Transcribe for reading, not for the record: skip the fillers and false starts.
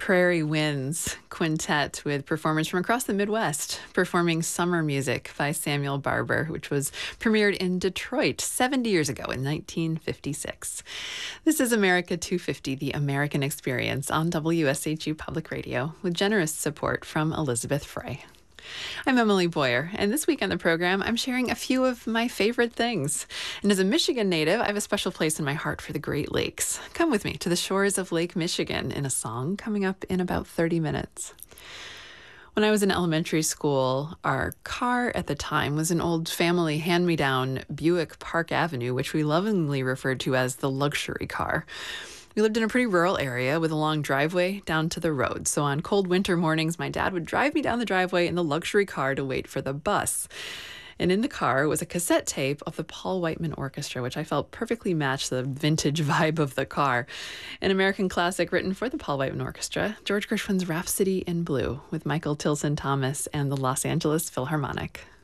Prairie Winds Quintet with performers from across the Midwest performing Summer Music by Samuel Barber, which was premiered in Detroit 70 years ago in 1956. This is America 250, the American Experience on WSHU Public Radio, with generous support from Elizabeth Frey. I'm Emily Boyer, and this week on the program, I'm sharing a few of my favorite things. And as a Michigan native, I have a special place in my heart for the Great Lakes. Come with me to the shores of Lake Michigan in a song coming up in about 30 minutes. When I was in elementary school, our car at the time was an old family hand-me-down Buick Park Avenue, which we lovingly referred to as the luxury car. We lived in a pretty rural area with a long driveway down to the road. So on cold winter mornings, my dad would drive me down the driveway in the luxury car to wait for the bus. And in the car was a cassette tape of the Paul Whiteman Orchestra, which I felt perfectly matched the vintage vibe of the car. An American classic written for the Paul Whiteman Orchestra, George Gershwin's Rhapsody in Blue, with Michael Tilson Thomas and the Los Angeles Philharmonic.